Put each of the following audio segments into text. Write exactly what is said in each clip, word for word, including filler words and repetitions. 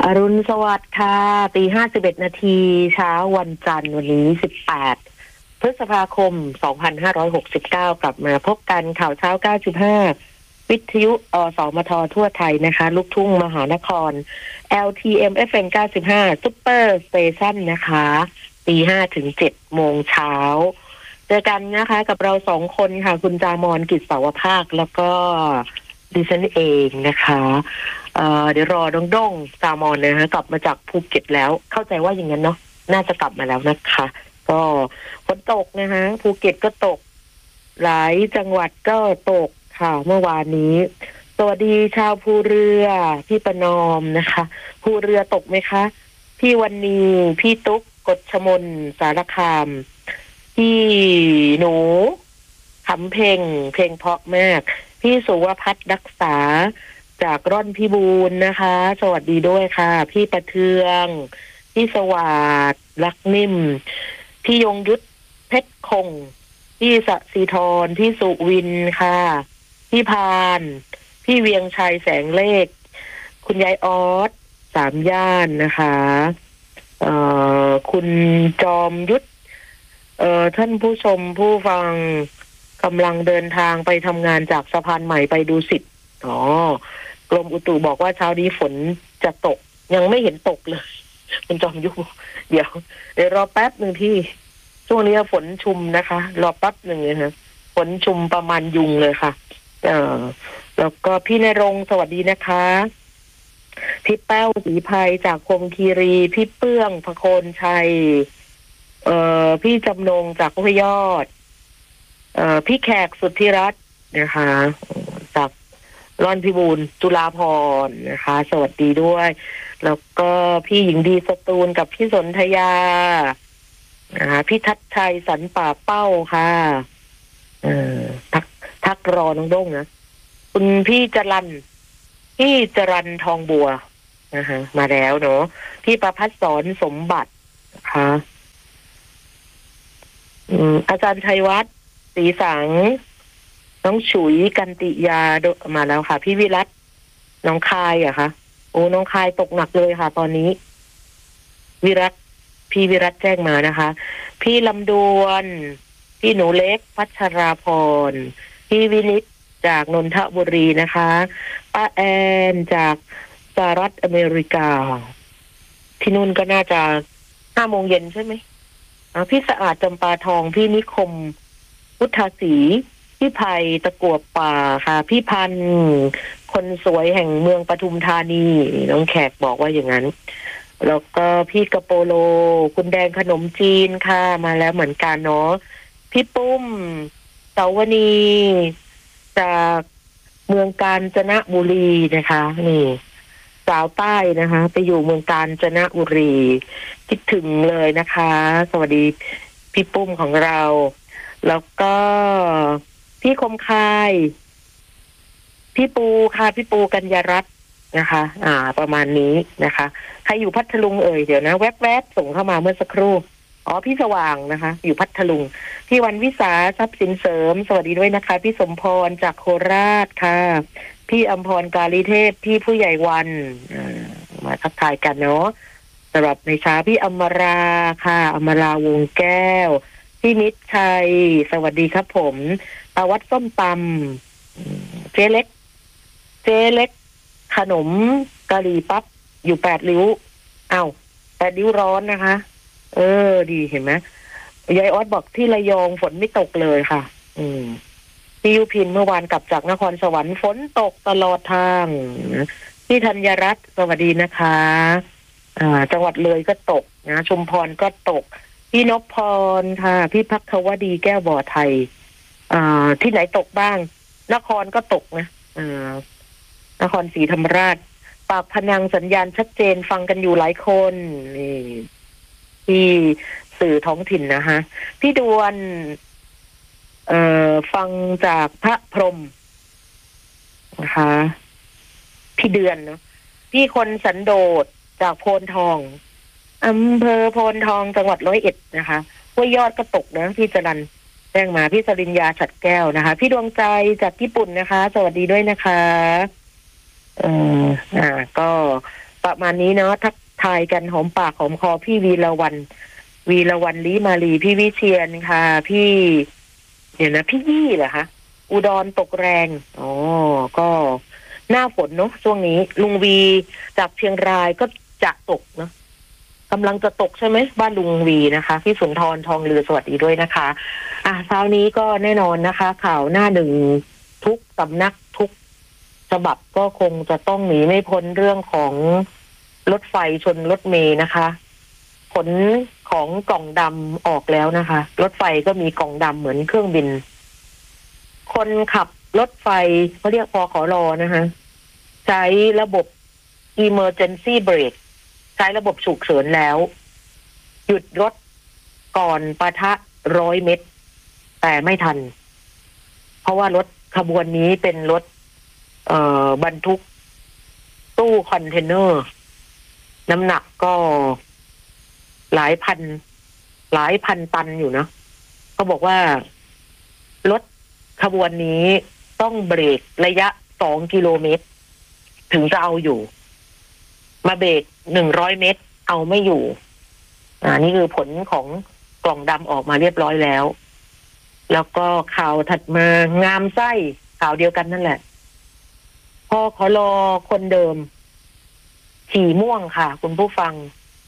อรุณสวัสดิ์ค่ะตีห้าสิบเอ็ดนาทีเช้าวันจันทร์วันนี้สิบแปดพฤษภาคมสองพันห้าร้อยหกสิบเก้ากลับมาพบกันข่าวเช้าเก้าจุดห้าวิทยุอสมททั่วไทยนะคะลูกทุ่งมหานคร แอล ที เอ็ม เอฟ เอ็ม เก้าสิบห้า Super Station นะคะตีห้าถึงเจ็ดโมงเช้าเจอกันนะคะกับเราสองคนค่ะคุณจามรกิจเสาวภาคแล้วก็ดิฉันเองนะคะเอ่อเดี๋ยวรอดงด้งจามอนนะฮะกลับมาจากภูเก็ตแล้วเข้าใจว่าอย่างนั้นเนาะน่าจะกลับมาแล้วนะคะก็ฝนตกนะฮะภูเก็ตก็ตกหลายจังหวัดก็ตกค่ะเมื่อวานนี้สวัสดีชาวภูเรือพี่ประนอมนะคะภูเรือตกไหมคะพี่วันนีพี่ตุ๊กกฎชมนสารคามพี่หนูขำเพลงเพลงเพราะมากพี่สุวพัฒน์รักษาจากร่อนพิบูลนะคะสวัสดีด้วยค่ะพี่ประเทืองพี่สวัสดิ์รักนิ่มพี่ยงยุทธเพชรคงพี่สศิธรพี่สุวินค่ะพี่พานพี่เวียงชัยแสงเลขคุณยายออสสามย่านนะคะเอ่อคุณจอมยุทธเอ่อท่านผู้ชมผู้ฟังกำลังเดินทางไปทำงานจากสะพานใหม่ไปดูสิทธิ์อ๋อกรมอุตุบอกว่าเช้านี้ฝนจะตกยังไม่เห็นตกเลยคุณจอมยุทธเดี๋ยวเดี๋ยวรอแป๊บหนึ่งที่ช่วงนี้ฝนชุมนะคะรอแป๊บหนึ่งเลยค่ะฝนชุมประมาณยุงเลยค่ะเอ่อแล้วก็พี่ณรงค์สวัสดีนะคะพี่แป้วศรีภัยจากคมคีรีพี่เปื้องพโคนชัยเอ่อพี่จำนงจากห้วยยอดเอ่อพี่แขกสุทธิรัตน์นะคะจากร่อนพิบูลจุฬาภรณ์นะคะสวัสดีด้วยแล้วก็พี่หญิงดีสตูลกับพี่สนธยานะคะพี่ทัศชัยสันป่าเป้าค่ะเอ่อทักทักรอน้องด้งนะคุณพี่จรันพี่จรันทองบัวนะคะมาแล้วเนาะพี่ประภัสสรสมบัตินะคะอืมอาจารย์ชัยวัฒน์ศรีสังน้องฉุยกันติยามาแล้วค่ะพี่วิรัตน้องคายอะคะโอ้น้องคายตกหนักเลยค่ะตอนนี้วิรัตพี่วิรัตแจ้งมานะคะพี่ลำดวนพี่หนูเล็กพัชราพรพี่วินิตจากนนทบุรีนะคะป้าแอนจากสหรัฐอเมริกาที่นู่นก็น่าจะห้าโมงเย็นใช่ไหมพี่สะอาดจำปาทองพี่นิคมพุทธศรีพี่ไผ่ตะกั่วป่าค่ะพี่พันคนสวยแห่งเมืองปทุมธานีน้องแขกบอกว่าอย่างนั้นแล้วก็พี่กระโปโลคุณแดงขนมจีนค่ะมาแล้วเหมือนกันเนาะพี่ปุ้มเสาวณีจากเมืองกาญจนบุรีนะคะนี่สาวใต้นะคะไปอยู่เมืองกาญจนบุรีคิดถึงเลยนะคะสวัสดีพี่ปุ้มของเราแล้วก็พี่คมคายพี่ปูค่ะพี่ปูกัญญารัตน์นะคะอ่าประมาณนี้นะคะใครอยู่พัทลุงเอ่ยเดี๋ยวนะแวบๆส่งเข้ามาเมื่อสักครู่อ๋อพี่สว่างนะคะอยู่พัทลุงพี่วันวิสาทรัพย์สินเสริมสวัสดีด้วยนะคะพี่สมพรจากโคราชค่ะพี่อมพรกาลีเทพพี่ผู้ใหญ่วันมาทักทายกันเนาะสำหรับในเช้าพี่อมราค่ะอมราวงแก้วพี่นิดชัยสวัสดีครับผมตาวัดส้มตำเจ๊เล็กเจ๊เล็กขนมกะหรี่ปั๊บอยู่แปดริ้วอ้าวแปดริ้วร้อนนะคะเออดีเห็นไหมยายออสบอกที่ระยองฝนไม่ตกเลยค่ะอืมพี่ยุพินเมื่อวานกลับจากนครสวรรค์ฝนตกตลอดทางพี่ธัญรัตน์สวัสดีนะคะอ่าจังหวัดเลยก็ตกนะชุมพรก็ตกพี่นพพรค่ะพี่พักควดีแก้วบ่อไทยอ่าที่ไหนตกบ้างนครก็ตกนะอ่านครศรีธรรมราชปากพนังสัญญาณชัดเจนฟังกันอยู่หลายคนนี่ที่สื่อท้องถิ่นนะคะพี่ดวนเอ่อฟังจากพระพรหมนะคะพี่เดือนเนาะพี่คนสันโดษจากโพนทองอำเภอโพนทองจังหวัดร้อยเอ็ดนะคะห้วยยอดก็ตกนะพี่จรัญแจ้งมาพี่สริญญาฉัตรแก้วนะคะพี่ดวงใจจากญี่ปุ่นนะคะสวัสดีด้วยนะคะเอ่ออ่าก็ประมาณนี้เนาะทักทายกันหอมปากหอมคอพี่วีระวันวีระวันลีมาลีพี่วิเชียนค่ะพี่เดี๋ยวนะพี่ยี่เหรอคะอุดรตกแรงอ๋อก็หน้าฝนเนาะช่วงนี้ลุงวีจากเชียงรายก็จะตกเนาะกำลังจะตกใช่ไหมบ้านลุงวีนะคะพี่สุนทรทองเรือสวัสดีด้วยนะคะอ่ะเช้านี้ก็แน่นอนนะคะข่าวหน้าหนึ่งทุกสำนักทุกฉบับก็คงจะต้องหนีไม่พ้นเรื่องของรถไฟชนรถเมล์นะคะผลของกล่องดำออกแล้วนะคะรถไฟก็มีกล่องดำเหมือนเครื่องบินคนขับรถไฟเขาเรียกพขรนะคะใช้ระบบ emergency brake ใช้ระบบฉุกเฉินแล้วหยุดรถก่อนปะทะร้อยเมตรแต่ไม่ทันเพราะว่ารถขบวนนี้เป็นรถเอ่อบรรทุกตู้คอนเทนเนอร์น้ำหนักก็หลายพันหลายพันตันอยู่นะเขาบอกว่ารถขบวนนี้ต้องเบรกระยะสองกิโลเมตรถึงจะเอาอยู่มาเบรกหนึ่งร้อยเมตรเอาไม่อยู่อ่านี่คือผลของกล่องดำออกมาเรียบร้อยแล้วแล้วก็ข่าวถัดมางามไส้ข่าวเดียวกันนั่นแหละพอขอรอคนเดิมฉี่ม่วงค่ะคุณผู้ฟัง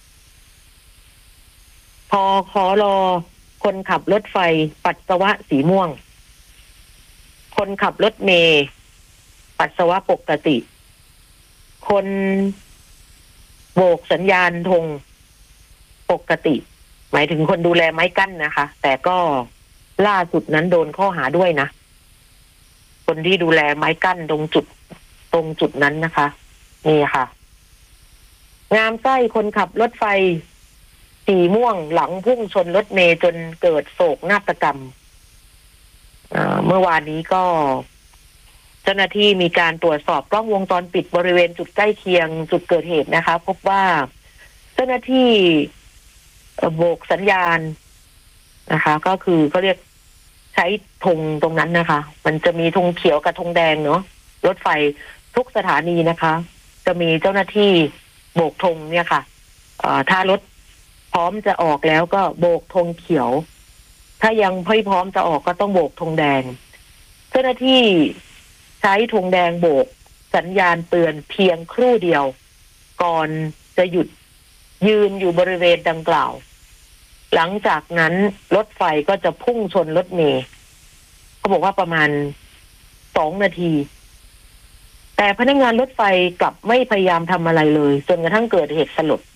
พอขอรอคนขับรถไฟปัสสาวะสีม่วงคนขับรถเมล์ปัสสาวะปกติคนโบกสัญญาณธงปกติหมายถึงคนดูแลไม้กั้นนะคะแต่ก็ล่าสุดนั้นโดนข้อหาด้วยนะคนที่ดูแลไม้กั้นตรงจุดตรงจุดนั้นนะคะนี่ค่ะงามไส้คนขับรถไฟสีม่วงหลังพุ่งชนรถเมล์จนเกิดโศกนาฏกรรมเมื่อวานนี้ก็เจ้าหน้าที่มีการตรวจสอบกล้องวงจรปิดบริเวณจุดใกล้เคียงจุดเกิดเหตุนะคะพบว่าเจ้าหน้าที่โบกสัญญาณนะคะก็คือเขาเรียกใช้ธงตรงนั้นนะคะมันจะมีธงเขียวกับธงแดงเนาะรถไฟทุกสถานีนะคะจะมีเจ้าหน้าที่โบกธงเนี่ยค่ะถ้ารถพร้อมจะออกแล้วก็โบกธงเขียวถ้ายังไม่พร้อมจะออกก็ต้องโบกธงแดงเจ้าหน้าที่ใช้ธงแดงโบกสัญญาณเตือนเพียงครู่เดียวก่อนจะหยุดยืนอยู่บริเวณดังกล่าวหลังจากนั้นรถไฟก็จะพุ่งชนรถเมล์เขาบอกว่าประมาณสองนาทีแต่พนักงานรถไฟกลับไม่พยายามทำอะไรเลยจนกระทั่งเกิดเหตุสลด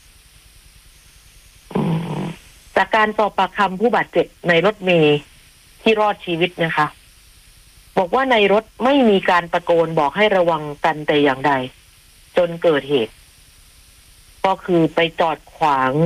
จากการสอบปากคำผู้บาดเจ็บในรถเมล์ที่รอดชีวิตนะคะบอกว่าในรถไม่มีการตะโกนบอกให้ระวังกันแต่อย่างใดจนเกิดเหตุก็คือไปจอดขวาง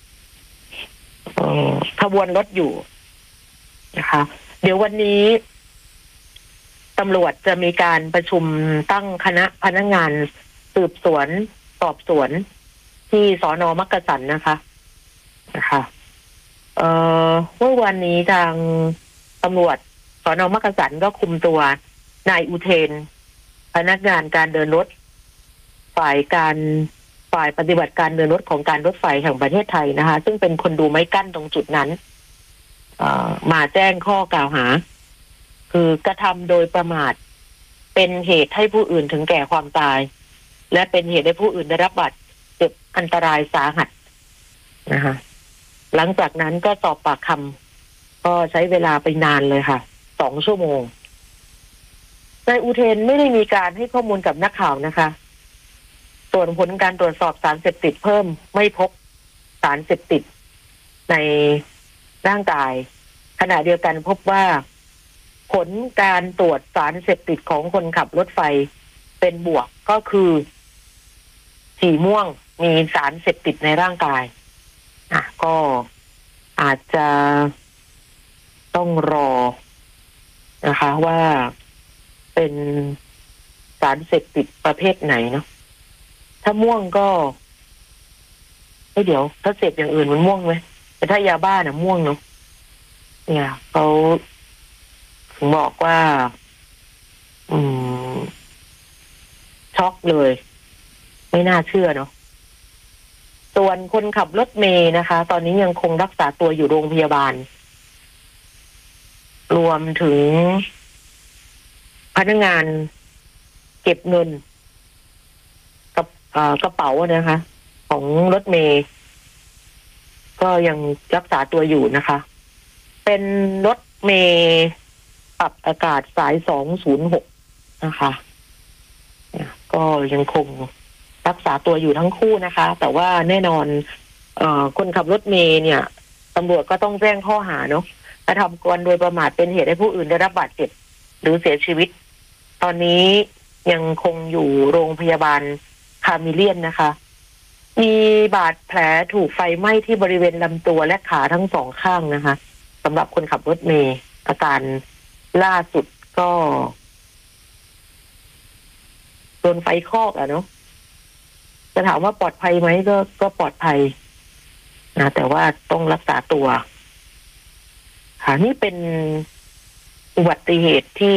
ขบวนรถอยู่นะคะเดี๋ยววันนี้ตำรวจจะมีการประชุมตั้งคณะพนักงานสืบสวนสอบสวนที่สน.มักกะสันนะคะนะคะเอ่อเมื่อวันนี้ทางตำรวจสน.มักกะสันก็คุมตัวนายอุเทนพนักงานการเดินรถฝ่ายการฝ่ายปฏิบัติการเดินรถของการรถไฟแห่งประเทศไทยนะคะซึ่งเป็นคนดูไม้กั้นตรงจุดนั้นมาแจ้งข้อกล่าวหาคือกระทำโดยประมาทเป็นเหตุให้ผู้อื่นถึงแก่ความตายและเป็นเหตุให้ผู้อื่นได้รับบาดเจ็บอันตรายสาหัสนะคะหลังจากนั้นก็สอบปากคำก็ใช้เวลาไปนานเลยค่ะสองชั่วโมงนายอุเทนไม่ได้มีการให้ข้อมูลกับนักข่าวนะคะส่วนผลการตรวจสอบสารเสพติดเพิ่มไม่พบสารเสพติดในร่างกายขณะเดียวกันพบว่าผลการตรวจสารเสพติดของคนขับรถไฟเป็นบวกก็คือสีม่วงมีสารเสพติดในร่างกายอ่ะก็อาจจะต้องรอนะคะว่าเป็นสารเสพติดประเภทไหนเนาะถ้าม่วงก็เดี๋ยวถ้าเสพอย่างอื่นมันม่วงไหมแต่ถ้ายาบ้าน่ะม่วงเนาะเนี่ยเขาถึงบอกว่าอืมช็อกเลยไม่น่าเชื่อเนาะส่วนคนขับรถเมล์นะคะตอนนี้ยังคงรักษาตัวอยู่โรงพยาบาลรวมถึงพนักงานเก็บเงินกับกระเป๋านะคะของรถเมล์ก็ยังรักษาตัวอยู่นะคะเป็นรถเมล์ปรับอากาศสายสองศูนย์หกนะคะก็ยังคงรักษาตัวอยู่ทั้งคู่นะคะแต่ว่าแน่นอนเอ่อคนขับรถเมล์เนี่ยตำรวจก็ต้องแจ้งข้อหาเนาะกระทำการโดยประมาทเป็นเหตุให้ผู้อื่นได้รับบาดเจ็บหรือเสียชีวิตตอนนี้ยังคงอยู่โรงพยาบาลคามิเลียนนะคะมีบาดแผลถูกไฟไหม้ที่บริเวณลำตัวและขาทั้งสองข้างนะคะสำหรับคนขับรถเมล์อาการล่าสุดก็โดนไฟคลอกอะเนาะจะถามว่าปลอดภัยไหมก็ก็ปลอดภัยนะแต่ว่าต้องรักษาตัวค่ะนี่เป็นอุบัติเหตุที่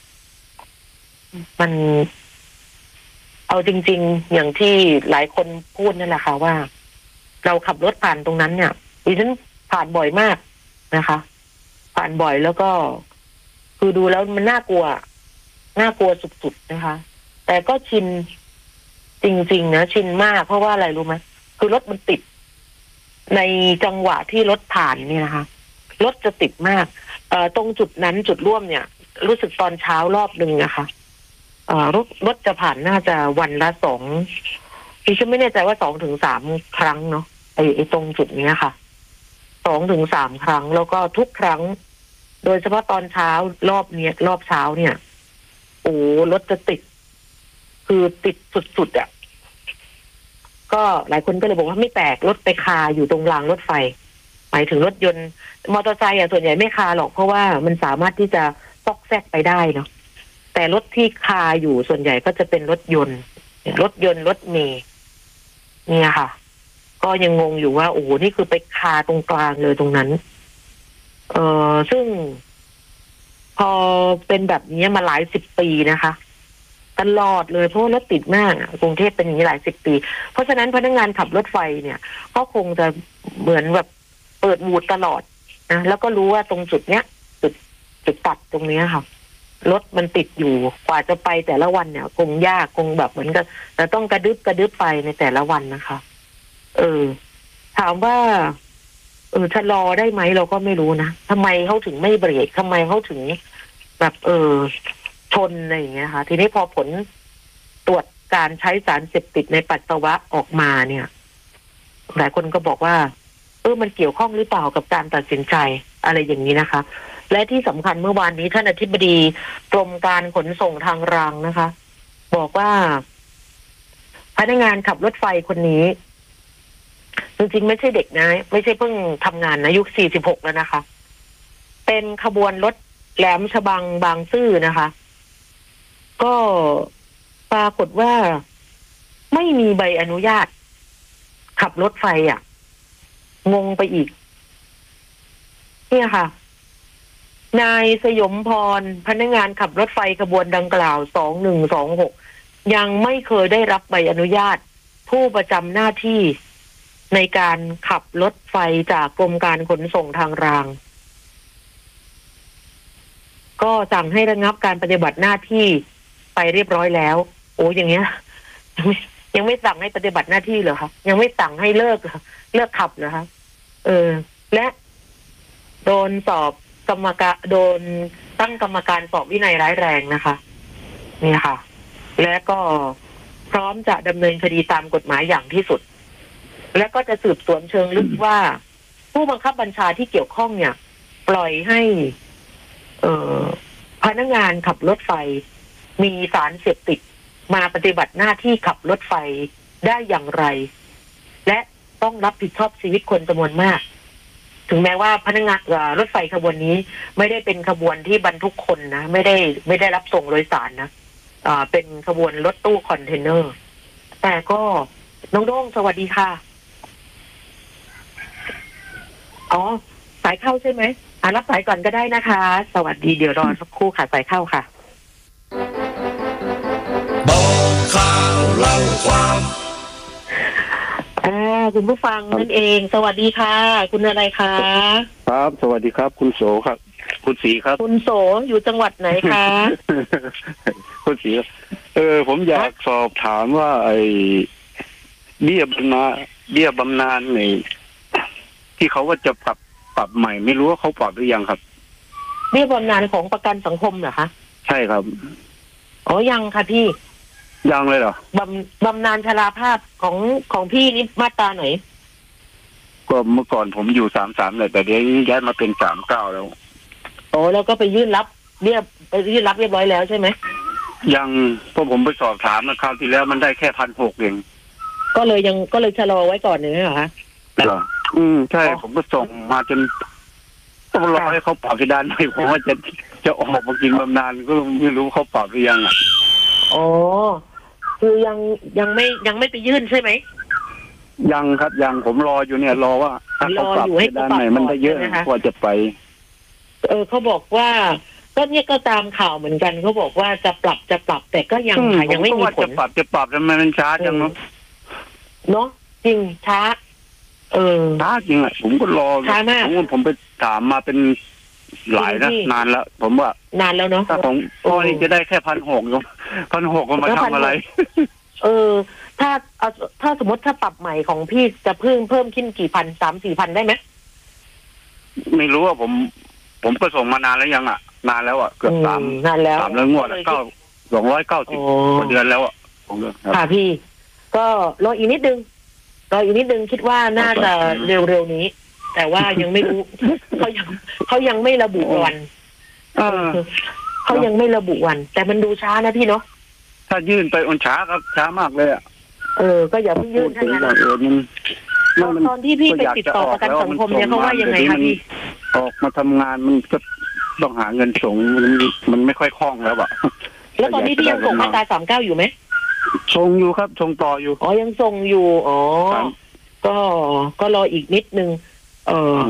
มันเอาจริงๆอย่างที่หลายคนพูดนั่นแหละค่ะว่าเราขับรถผ่านตรงนั้นเนี่ยดิฉันผ่านบ่อยมากนะคะผ่านบ่อยแล้วก็คือดูแล้วมันน่ากลัวน่ากลัวสุดๆนะคะแต่ก็ชินจริงๆนะชินมากเพราะว่าอะไรรู้ไหมคือรถมันติดในจังหวะที่รถผ่านเนี่ยนะคะรถจะติดมากเอ่อตรงจุดนั้นจุดร่วมเนี่ยรู้สึกตอนเช้ารอบหนึ่งนะคะเอ่อรถรถจะผ่านน่าจะวันละสองดิฉันไม่แน่ใจว่าสองถึงสามครั้งเนาะไอ้ไอ้ตรงจุดนี้ค่ะสองถึงสามครั้งแล้วก็ทุกครั้งโดยเฉพาะตอนเช้ารอบเนี้ยรอบเช้าเนี่ยโอ้รถจะติดคือติดสุดๆอ่ะก็หลายคนก็เลยบอกว่าไม่แปลกรถไปคาอยู่ตรงรางรถไฟหมายถึงรถยนต์มอเตอร์ไซค์อ่ะส่วนใหญ่ไม่คาหรอกเพราะว่ามันสามารถที่จะซอกแซกไปได้เนาะแต่รถที่คาอยู่ส่วนใหญ่ก็จะเป็นรถยนต์รถยนต์รถเมล์เนี่ยค่ะก็ยังงงอยู่ว่าโอ้โหนี่คือไปคาตรงกลางเลยตรงนั้นเออซึ่งพอเป็นแบบนี้มาหลายสิบปีนะคะตลอดเลยเพราะรถติดมากกรุงเทพเป็นอย่างนี้หลายสิบปีเพราะฉะนั้นพนักงานขับรถไฟเนี่ยก็คงจะเหมือนแบบเปิดวูดตลอดนะแล้วก็รู้ว่าตรงจุดเนี้ยจุดจุดตัดตรงนี้ค่ะรถมันติดอยู่กว่าจะไปแต่ละวันเนี่ยคงยากคงแบบเหมือนกับแต่ต้องกระดึบกระดึบไปในแต่ละวันนะคะเออถามว่าเออชะลอได้ไหมเราก็ไม่รู้นะทำไมเขาถึงไม่เบรกทำไมเขาถึงแบบเออชนอะไรอย่างเงี้ยค่ะทีนี้พอผลตรวจการใช้สารเสพติดในปัสสาวะออกมาเนี่ยหลายคนก็บอกว่าเออมันเกี่ยวข้องหรือเปล่ากับการตัดสินใจอะไรอย่างนี้นะคะและที่สำคัญเมื่อวานนี้ท่านอธิบดีกรมการขนส่งทางรางนะคะบอกว่าพนักงานขับรถไฟคนนี้จริงๆไม่ใช่เด็กนะไม่ใช่เพิ่งทำงานนะอายุสี่สิบหกแล้วนะคะเป็นขบวนรถแหลมฉบังบางซื่อนะคะก็ปรากฏว่าไม่มีใบอนุญาตขับรถไฟอ่ะงงไปอีกเนี่ยค่ะนายสยมพรพนักงานขับรถไฟขบวนดังกล่าวสองหนึ่งสองหกยังไม่เคยได้รับใบอนุญาตผู้ประจำหน้าที่ในการขับรถไฟจากกรมการขนส่งทางรางก็สั่งให้ระงับการปฏิบัติหน้าที่ไปเรียบร้อยแล้วโอ้อย่างเงี้ยยังไม่ยังไม่สั่งให้ปฏิบัติหน้าที่เหรอคะยังไม่สั่งให้เลิกเลิกขับเหรอคะเออและโดนสอบกรรมการโดนตั้งกรรมการสอบวินัยร้ายแรงนะคะนี่ค่ะและก็พร้อมจะดำเนินคดีตามกฎหมายอย่างที่สุดและก็จะสืบสวนเชิงลึกว่าผู้บังคับบัญชาที่เกี่ยวข้องเนี่ยปล่อยให้เอ่อพนักงานขับรถไฟมีสารเสพติดมาปฏิบัติหน้าที่ขับรถไฟได้อย่างไรและต้องรับผิดชอบชีวิตคนจำนวนมากถึงแม้ว่าพนักงานรถไฟขบวนนี้ไม่ได้เป็นขบวนที่บรรทุกคนนะไม่ได้ไม่ได้รับส่งโดยสารนะอ่าเป็นขบวนรถตู้คอนเทนเนอร์แต่ก็น้องโด้งสวัสดีค่ะอ๋อสายเข้าใช่ไหมอ่ารับสายก่อนก็ได้นะคะสวัสดีเดี๋ยวรอสักครู่ค่ะสายเข้าค่ะบอกข่าวเล่าความคุณผู้ฟังนั่นเอง สวัสดีค่ะ คุณอะไรคะครับสวัสดีครับคุณโสครับ คุณศรีครับคุณโสอยู่จังหวัดไหนคะคุณศรีเออผมอยากสอบถามว่าไอ้เบี้ยบำนาญเบี้ยบำนาญในที่เขาว่าจะปรับปรับใหม่ไม่รู้ว่าเขาปรับหรือยังครับเบี้ยบำนาญของประกันสังคมเหรอคะใช่ครับอ๋อยังค่ะพี่ยังเลยเหรอบำบำนาญชราภาพของของพี่นี่มาตราไหนก็เมื่อก่อนผมอยู่สามสามเลยแต่เดี๋ยวย้ายมาเป็นสามเก้าแล้วโอ้แล้วก็ไปยื่นรับเรียบไปยื่นรับเรียบร้อยแล้วใช่ไหมยังเพราะผมไปสอบถามมาคราวที่แล้วมันได้แค่พันหกเองก็เลยยังก็เลยชะลอไว้ก่อนอย่างนี้เหรอคะเหรออืมใช่ผมก็ส่งมาจนต้องรอให้เขาปรับเพดานหน่อยเพราะว่าจะจะออกมากินบำนาญก็ไม่รู้เขาปรับหรือยังอ่ะอ๋อคือยังยังไม่ยังไม่ไปยื่นใช่ไหมยังครับยังผมรออยู่เนี่ยรอว่าถ้าเขาปรับเพดานไหนมันได้เยอะกว่าจะไปเออเขาบอกว่าก็เนี่ยก็ตามข่าวเหมือนกันเขาบอกว่าจะปรับจะปรับแต่ก็ยังค่ะยังไม่มีผลจะปรับจะปรับทำไมมันช้าจังเนาะเนาะจริงช้าเออช้าจริงอ่ะผมก็รอช้ามากผมผมไปถามมาเป็นหลายนะนานแล้วผมว่านานแล้วเนาะถ้าผมตอนนี้จะได้แค่พันหกพันหกก็มาทำอะไรเออถ้าเอาถ้าสมมติถ้าปรับใหม่ของพี่จะเพิ่มเพิ่มขึ้นกี่พันสามสี่พันได้ไหมไม่รู้ว่าผมผมก็ส่งมานานแล้วยังอ่ะนานแล้วอ่ะเกือบสามนานแล้วสามแล้วงวดเก้าสองร้อยเก้าสิบกว่าเดือนแล้วอ่ะค่ะพี่ก็รออีกนิดนึงรออีกนิดนึงคิดว่าน่าจะเร็วๆนี้แต่ว่ายังไม่รู้เขายังเขายังไม่ระบุวันเขายังไม่ระบุวันแต่มันดูช้านะพี่เนาะถ้ายื่นไปอนช้าครับช้ามากเลยอ่ะเออก็อย่าเพิ่งยื่นทั้งนั้นตอนที่พี่ไปติดต่อประกันสังคมเนี่ยเขาว่ายังไงคะพี่ออกมาทำงานมันก็ต้องหาเงินส่งมันมันไม่ค่อยคล่องแล้วอะแล้วตอนนี้พี่ยังส่งมาตราสามเก้าอยู่ไหมส่งอยู่ครับส่งต่ออยู่อ๋อยังส่งอยู่อ๋อก็ก็รออีกนิดนึงเออ